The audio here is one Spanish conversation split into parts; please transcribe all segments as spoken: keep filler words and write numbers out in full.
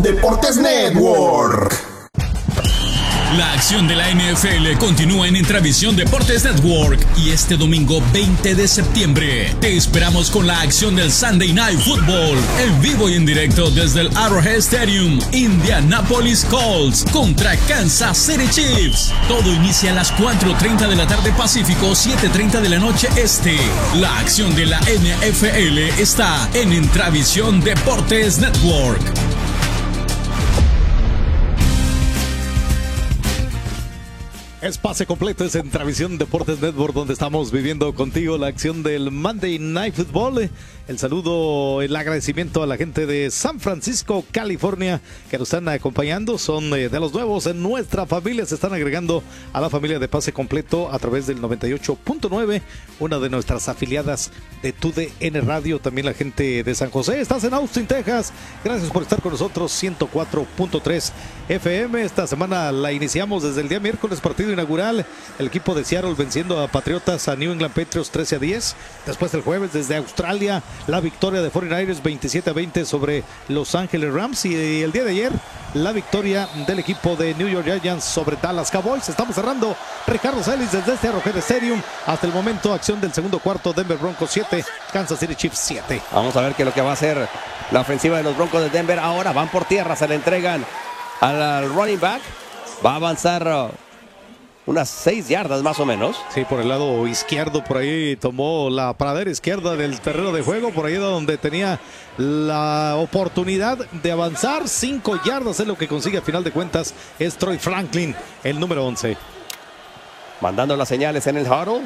Deportes Network. La acción de la N F L continúa en Intravisión Deportes Network y este domingo veinte de septiembre te esperamos con la acción del Sunday Night Football en vivo y en directo desde el Arrowhead Stadium. Indianapolis Colts contra Kansas City Chiefs. Todo inicia a las cuatro treinta de la tarde Pacífico, siete treinta de la noche Este. La acción de la N F L está en Intravisión Deportes Network. Es pase completo, es en Intravisión Deportes Network, donde estamos viviendo contigo la acción del Monday Night Football. El saludo, el agradecimiento a la gente de San Francisco, California, que nos están acompañando. Son de los nuevos en nuestra familia, se están agregando a la familia de pase completo a través del noventa y ocho punto nueve, una de nuestras afiliadas de T U D N Radio. También la gente de San José, estás en Austin, Texas. Gracias por estar con nosotros, ciento cuatro punto tres F M. Esta semana la iniciamos desde el día miércoles, partido inaugural, el equipo de Seattle venciendo a Patriotas, a New England Patriots trece a diez. Después el jueves desde Australia, la victoria de cuarenta y nueve ers veintisiete a veinte sobre Los Ángeles Rams, y el día de ayer la victoria del equipo de New York Giants sobre Dallas Cowboys. Estamos cerrando Ricardo Celis desde este Arrowhead Stadium. Hasta el momento, acción del segundo cuarto, Denver Broncos siete, Kansas City Chiefs siete. Vamos a ver qué es lo que va a hacer la ofensiva de los Broncos de Denver. Ahora van por tierra, se le entregan al running back, va a avanzar uh, unas seis yardas más o menos. Sí, por el lado izquierdo, por ahí tomó la pradera izquierda del terreno de juego, por ahí donde tenía la oportunidad de avanzar. Cinco yardas es lo que consigue a final de cuentas. Es Troy Franklin, el número once. Mandando las señales en el huddle.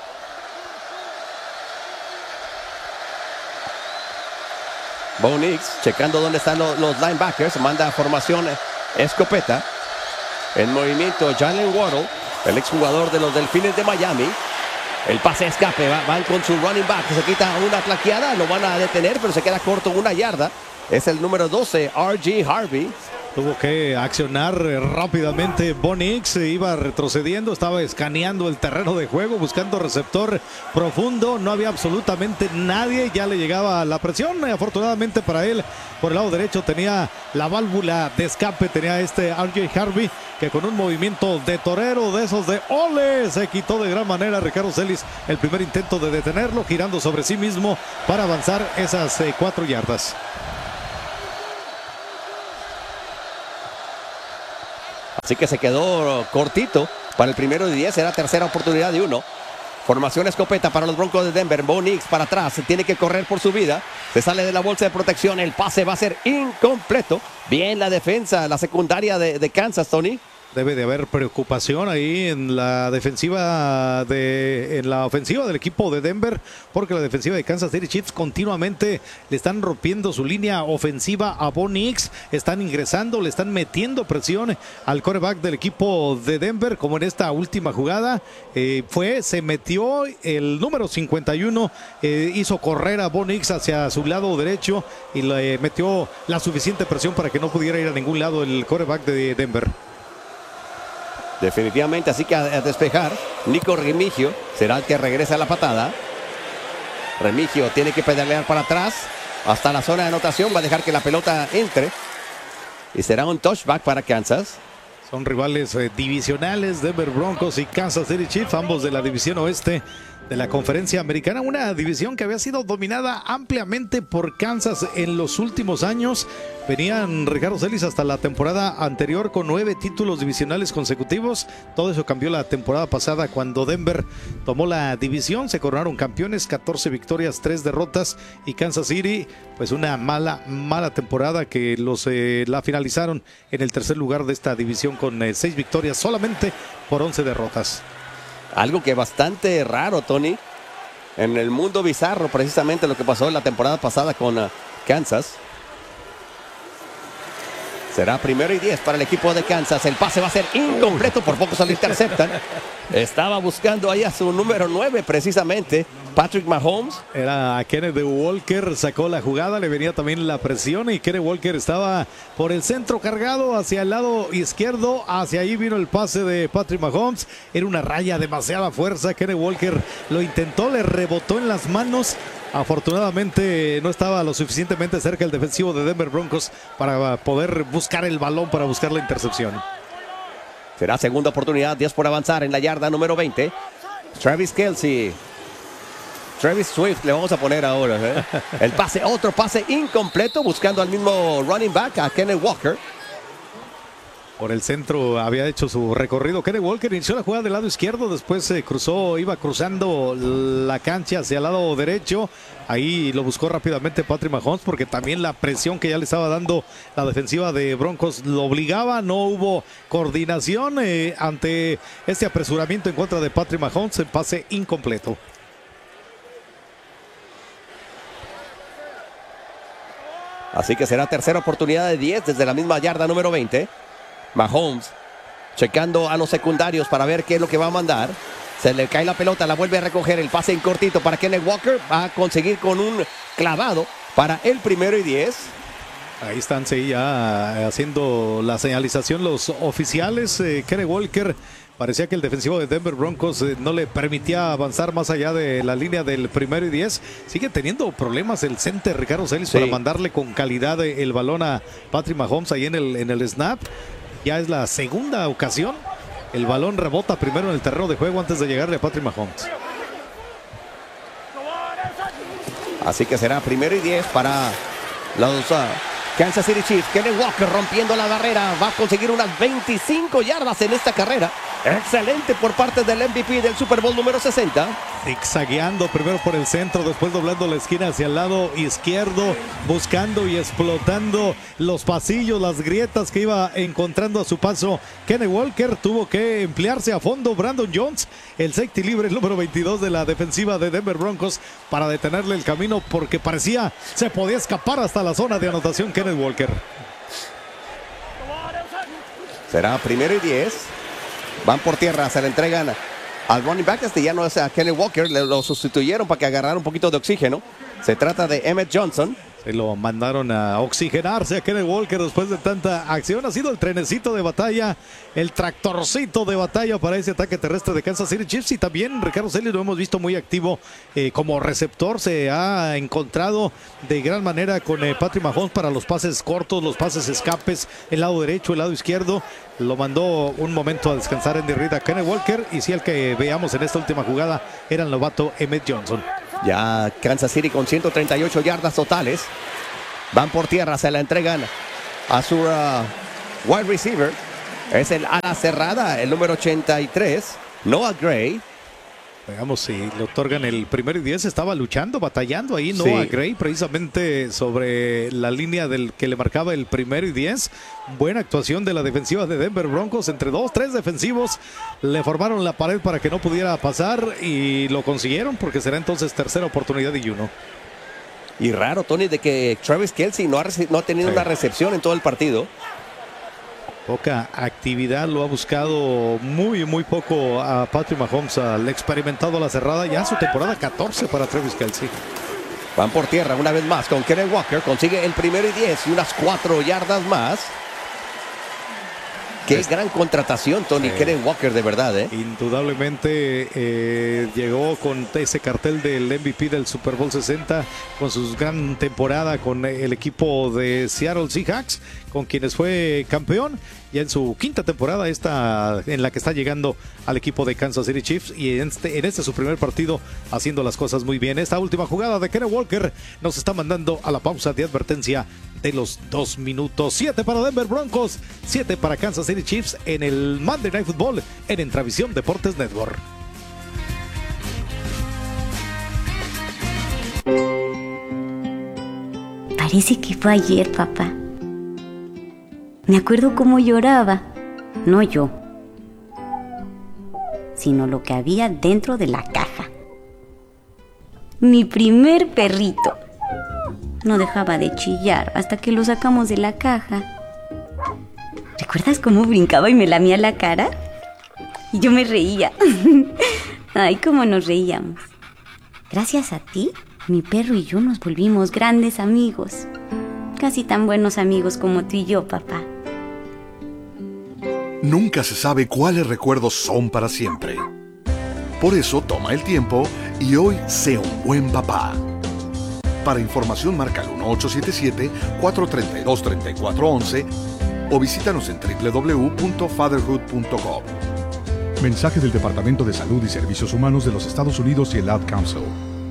Bo Nix checando dónde están los, los linebackers. Manda formación escopeta. En movimiento Jalen Waddle, el exjugador de los Delfines de Miami. El pase escape, va, van con su running back, se quita una claqueada, lo van a detener, pero se queda corto una yarda. Es el número doce, R G Harvey. Tuvo que accionar rápidamente. Bo Nix iba retrocediendo, estaba escaneando el terreno de juego, buscando receptor profundo. No había absolutamente nadie, ya le llegaba la presión. Afortunadamente para él, por el lado derecho tenía la válvula de escape, tenía este R J Harvey, que con un movimiento de torero, de esos de ole, se quitó de gran manera Ricardo Celis el primer intento de detenerlo, girando sobre sí mismo para avanzar esas eh, cuatro yardas. Así que se quedó cortito para el primero de diez. Era tercera oportunidad de uno. Formación escopeta para los Broncos de Denver. Bo Nix para atrás. Se tiene que correr por su vida. Se sale de la bolsa de protección. El pase va a ser incompleto. Bien la defensa, la secundaria de, de Kansas, Tony. Debe de haber preocupación ahí en la defensiva de en la ofensiva del equipo de Denver, porque la defensiva de Kansas City Chiefs continuamente le están rompiendo su línea ofensiva a Bo Nix, están ingresando, le están metiendo presión al quarterback del equipo de Denver, como en esta última jugada eh, fue, se metió el número cincuenta y uno, eh, hizo correr a Bo Nix hacia su lado derecho y le metió la suficiente presión para que no pudiera ir a ningún lado el quarterback de Denver. Definitivamente, así que a, a despejar, Nico Remigio será el que regresa a la patada. Remigio tiene que pedalear para atrás hasta la zona de anotación, va a dejar que la pelota entre y será un touchback para Kansas. Son rivales eh, divisionales, Denver Broncos y Kansas City Chiefs, ambos de la división oeste de la conferencia americana, una división que había sido dominada ampliamente por Kansas en los últimos años. Venían, Ricardo Celis, hasta la temporada anterior con nueve títulos divisionales consecutivos. Todo eso cambió la temporada pasada cuando Denver tomó la división. Se coronaron campeones, catorce victorias, tres derrotas, y Kansas City, pues una mala, mala temporada que los eh, la finalizaron en el tercer lugar de esta división con eh, seis victorias solamente por once derrotas. Algo que bastante raro, Tony, en el mundo bizarro, precisamente lo que pasó en la temporada pasada con uh, Kansas. Será primero y diez para el equipo de Kansas. El pase va a ser incompleto, por poco se lo interceptan. Estaba buscando ahí a su número nueve, precisamente, Patrick Mahomes. Era Kenneth Walker, sacó la jugada, le venía también la presión y Kenneth Walker estaba por el centro cargado hacia el lado izquierdo. Hacia ahí vino el pase de Patrick Mahomes. Era una raya, demasiada fuerza. Kenneth Walker lo intentó, le rebotó en las manos Afortunadamente no estaba lo suficientemente cerca el defensivo de Denver Broncos para poder buscar el balón, para buscar la intercepción. Será segunda oportunidad, diez por avanzar en la yarda número veinte. Travis Kelce. Travis Swift le vamos a poner ahora. ¿eh? El pase, otro pase incompleto, buscando al mismo running back, a Kenneth Walker. Por el centro había hecho su recorrido. Kenneth Walker inició la jugada del lado izquierdo, después se cruzó, iba cruzando la cancha hacia el lado derecho. Ahí lo buscó rápidamente Patrick Mahomes, porque también la presión que ya le estaba dando la defensiva de Broncos lo obligaba. No hubo coordinación eh, ante este apresuramiento en contra de Patrick Mahomes, en pase incompleto. Así que será tercera oportunidad de diez desde la misma yarda número veinte. Mahomes checando a los secundarios para ver qué es lo que va a mandar. Se le cae la pelota, la vuelve a recoger. El pase en cortito para Kenneth Walker. Va a conseguir con un clavado para el primero y diez. Ahí están sí, ya haciendo la señalización los oficiales. Eh, Kenneth Walker, parecía que el defensivo de Denver Broncos eh, no le permitía avanzar más allá de la línea del primero y diez. Sigue teniendo problemas el center Ricardo Celis sí. para mandarle con calidad el balón a Patrick Mahomes ahí en el, en el snap. Ya es la segunda ocasión. El balón rebota primero en el terreno de juego antes de llegarle a Patrick Mahomes. Así que será primero y diez para los uh, Kansas City Chiefs. Kenneth Walker rompiendo la barrera. Va a conseguir unas veinticinco yardas en esta carrera. Excelente por parte del M V P del Super Bowl número sesenta. Zigzagueando primero por el centro, después doblando la esquina hacia el lado izquierdo, buscando y explotando los pasillos, las grietas que iba encontrando a su paso. Kenneth Walker tuvo que emplearse a fondo. Brandon Jones, el safety libre, el número veintidós de la defensiva de Denver Broncos, para detenerle el camino, porque parecía se podía escapar hasta la zona de anotación Kenneth Walker. Será primero y diez. Van por tierra, se le entregan al running back. Este ya no es a Kenneth Walker, le, lo sustituyeron para que agarrara un poquito de oxígeno. Se trata de Emmett Johnson. Se lo mandaron a oxigenarse a Kenneth Walker después de tanta acción. Ha sido el trenecito de batalla, el tractorcito de batalla para ese ataque terrestre de Kansas City Chiefs. Y también Ricardo Celis lo hemos visto muy activo eh, como receptor. Se ha encontrado de gran manera con eh, Patrick Mahomes para los pases cortos, los pases escapes, el lado derecho, el lado izquierdo. Lo mandó un momento a descansar en Reed a Kenneth Walker. Y sí, el que veamos en esta última jugada era el novato Emmett Johnson. Ya Kansas City con ciento treinta y ocho yardas totales. Van por tierra, se la entregan a su uh, wide receiver. Es el ala cerrada, el número ochenta y tres, Noah Gray. Veamos si le otorgan el primero y diez. Estaba luchando, batallando ahí Noah sí. Gray, precisamente sobre la línea del que le marcaba el primero y diez. Buena actuación de la defensiva de Denver Broncos. Entre dos, tres defensivos le formaron la pared para que no pudiera pasar y lo consiguieron, porque será entonces tercera oportunidad y uno. Y raro, Tony, de que Travis Kelce no ha, no ha tenido sí. una recepción en todo el partido. Poca actividad, lo ha buscado muy, muy poco a Patrick Mahomes, al experimentado a la cerrada. Ya su temporada catorce para Travis Kelce. Van por tierra una vez más con Kenneth Walker. Consigue el primero y diez y unas cuatro yardas más. Qué es... gran contratación, Tony, sí. Kenneth Walker, de verdad, ¿eh? Indudablemente eh, llegó con ese cartel del M V P del Super Bowl sesenta, con su gran temporada con el equipo de Seattle Seahawks, con quienes fue campeón. Ya en su quinta temporada esta en la que está llegando al equipo de Kansas City Chiefs, y en este, en este su primer partido haciendo las cosas muy bien. Esta última jugada de Kenneth Walker nos está mandando a la pausa de advertencia de los dos minutos. Siete para Denver Broncos, siete para Kansas City Chiefs en el Monday Night Football en Entravisión Deportes Network. Parece que fue ayer, papá. Me acuerdo cómo lloraba. No yo, sino lo que había dentro de la caja. Mi primer perrito. No dejaba de chillar hasta que lo sacamos de la caja. ¿Recuerdas cómo brincaba y me lamía la cara? Y yo me reía. Ay, cómo nos reíamos. Gracias a ti, mi perro y yo nos volvimos grandes amigos. Casi tan buenos amigos como tú y yo, papá. Nunca se sabe cuáles recuerdos son para siempre. Por eso toma el tiempo y hoy sé un buen papá. Para información marca el uno ocho siete siete, cuatro tres dos, tres cuatro uno uno o visítanos en doble u doble u doble u punto fatherhood punto gov. Mensaje del Departamento de Salud y Servicios Humanos de los Estados Unidos y el Ad Council.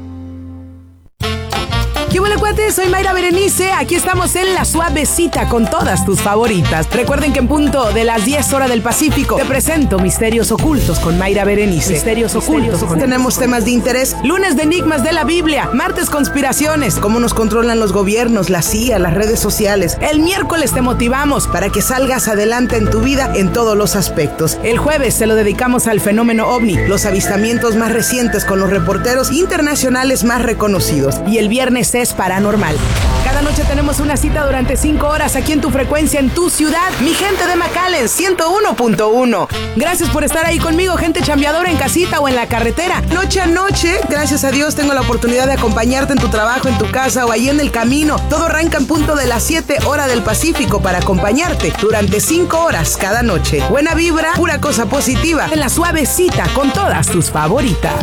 ¿Qué huele, cuates? Soy Mayra Berenice. Aquí estamos en La Suavecita con todas tus favoritas. Recuerden que en punto de las diez horas del Pacífico te presento Misterios Ocultos con Mayra Berenice. Misterios Ocultos. Con... Tenemos temas de interés. Lunes de enigmas de la Biblia. Martes conspiraciones. Cómo nos controlan los gobiernos, la C I A, las redes sociales. El miércoles te motivamos para que salgas adelante en tu vida en todos los aspectos. El jueves se lo dedicamos al fenómeno ovni, los avistamientos más recientes con los reporteros internacionales más reconocidos. Y el viernes es paranormal. Cada noche tenemos una cita durante cinco horas aquí en tu frecuencia, en tu ciudad, mi gente de McAllen, ciento uno punto uno. Gracias por estar ahí conmigo, gente chambeadora en casita o en la carretera. Noche a noche, gracias a Dios, tengo la oportunidad de acompañarte en tu trabajo, en tu casa o ahí en el camino. Todo arranca en punto de las siete horas del Pacífico para acompañarte durante cinco horas cada noche. Buena vibra, pura cosa positiva. En La Suavecita con todas tus favoritas.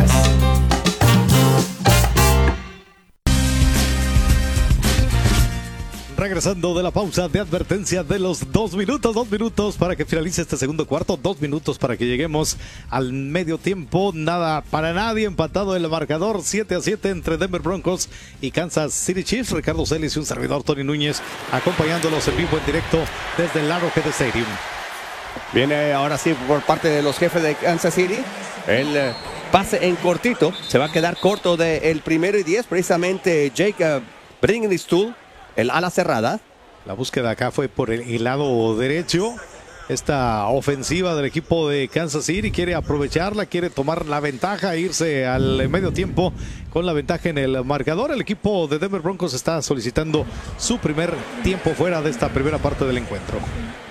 Regresando de la pausa de advertencia de los dos minutos, dos minutos para que finalice este segundo cuarto, dos minutos para que lleguemos al medio tiempo. Nada para nadie, empatado el marcador siete a siete entre Denver Broncos y Kansas City Chiefs. Ricardo Celis y un servidor, Tony Núñez, acompañándolos en vivo, en directo desde el Arrowhead Stadium. Viene ahora sí por parte de los jefes de Kansas City. El eh, pase en cortito, se va a quedar corto del primero y diez, precisamente Jacob Bringenstool. El ala cerrada. La búsqueda acá fue por el, el lado derecho. Esta ofensiva del equipo de Kansas City quiere aprovecharla, quiere tomar la ventaja, irse al medio tiempo con la ventaja en el marcador. El equipo de Denver Broncos está solicitando su primer tiempo fuera de esta primera parte del encuentro.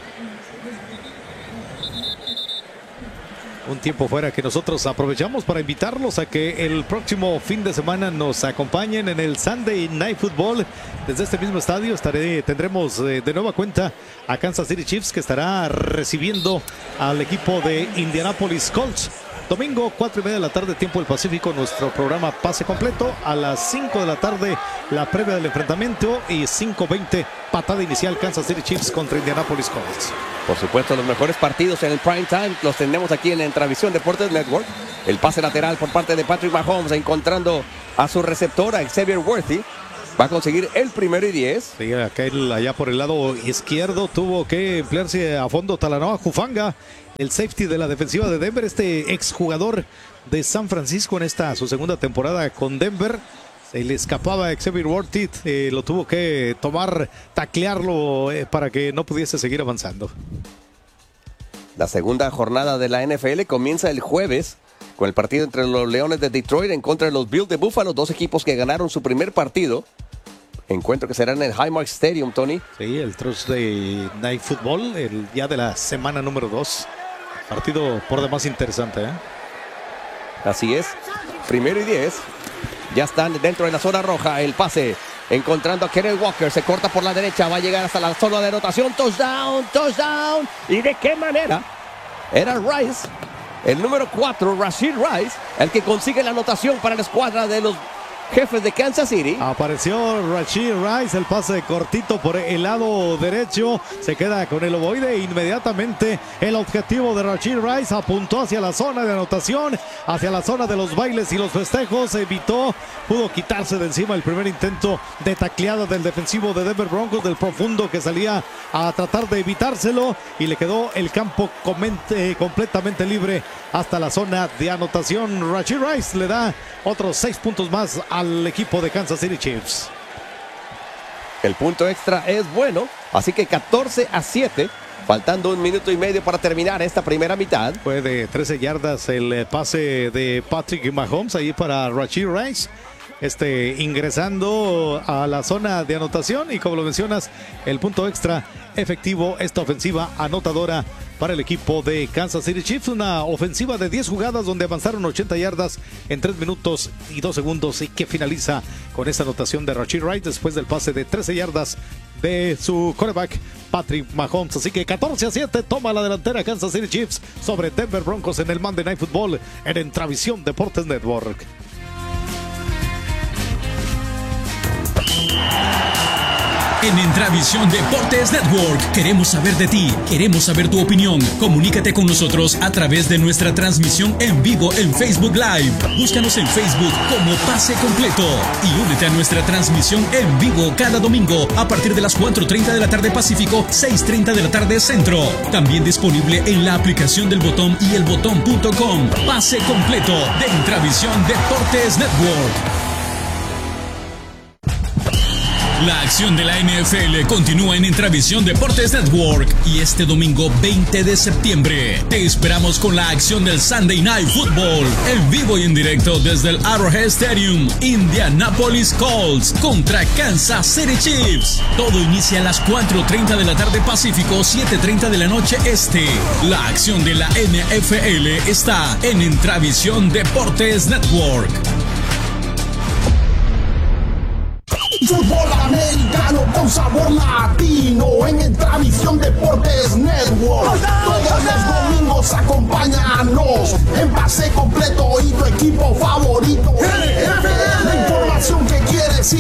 Un tiempo fuera que nosotros aprovechamos para invitarlos a que el próximo fin de semana nos acompañen en el Sunday Night Football. Desde este mismo estadio estaré, tendremos eh, de nueva cuenta a Kansas City Chiefs, que estará recibiendo al equipo de Indianapolis Colts. Domingo, cuatro y media de la tarde, tiempo del Pacífico, nuestro programa Pase Completo. A las cinco de la tarde, la previa del enfrentamiento, y cinco veinte, patada inicial, Kansas City Chiefs contra Indianapolis Colts. Por supuesto, los mejores partidos en el prime time los tenemos aquí en Entravisión Deportes Network. El pase lateral por parte de Patrick Mahomes, encontrando a su receptor, a Xavier Worthy. Va a conseguir el primero y diez. Sí, acá él, allá por el lado izquierdo, tuvo que emplearse a fondo Talanoa Hufanga, el safety de la defensiva de Denver, este exjugador de San Francisco en esta su segunda temporada con Denver. Se le escapaba a Xavier Worthy, eh, lo tuvo que tomar, taclearlo eh, para que no pudiese seguir avanzando. La segunda jornada de la N F L comienza el jueves con el partido entre los Leones de Detroit en contra de los Bills de Buffalo, dos equipos que ganaron su primer partido. Encuentro que será en el Highmark Stadium, Tony. Sí, el Thursday Night Football, el día de la semana número dos. Partido por demás interesante, ¿eh? Así es. Primero y diez. Ya están dentro de la zona roja. El pase encontrando a Kenneth Walker. Se corta por la derecha. Va a llegar hasta la zona de anotación. Touchdown, touchdown. ¿Y de qué manera? Era Rice, el número cuatro, Rashid Rice, el que consigue la anotación para la escuadra de los jefes de Kansas City. Apareció Rashid Rice, el pase cortito por el lado derecho, se queda con el ovoide e inmediatamente el objetivo de Rashid Rice apuntó hacia la zona de anotación, hacia la zona de los bailes y los festejos, evitó, pudo quitarse de encima el primer intento de tacleada del defensivo de Denver Broncos, del profundo que salía a tratar de evitárselo, y le quedó el campo comente, completamente libre hasta la zona de anotación. Rashid Rice le da otros seis puntos más al equipo de Kansas City Chiefs. El punto extra es bueno, así que catorce a siete, faltando un minuto y medio para terminar esta primera mitad. Fue de trece yardas el pase de Patrick Mahomes ahí para Rashid Rice, este ingresando a la zona de anotación, y como lo mencionas, el punto extra efectivo, esta ofensiva anotadora para el equipo de Kansas City Chiefs. Una ofensiva de diez jugadas donde avanzaron ochenta yardas en tres minutos y dos segundos, y que finaliza con esta anotación de Rashid Rice después del pase de trece yardas de su quarterback Patrick Mahomes. Así que catorce a siete toma la delantera Kansas City Chiefs sobre Denver Broncos en el Monday Night Football en Entravisión Deportes Network. En Entravisión Deportes Network queremos saber de ti, queremos saber tu opinión. Comunícate con nosotros a través de nuestra transmisión en vivo en Facebook Live. Búscanos en Facebook como Pase Completo y únete a nuestra transmisión en vivo cada domingo a partir de las cuatro treinta de la tarde Pacífico, seis treinta de la tarde Centro. También disponible en la aplicación del Botón y el botón punto com. Pase Completo de Entravisión Deportes Network. La acción de la N F L continúa en Entravisión Deportes Network y este domingo veinte de septiembre te esperamos con la acción del Sunday Night Football en vivo y en directo desde el Arrowhead Stadium. Indianapolis Colts contra Kansas City Chiefs. Todo inicia a las cuatro treinta de la tarde Pacífico, siete treinta de la noche Este. La acción de la N F L está en Entravisión Deportes Network. Fútbol americano con sabor latino en Entravisión Deportes Network. Todos los domingos acompáñanos en Pase Completo y tu equipo favorito.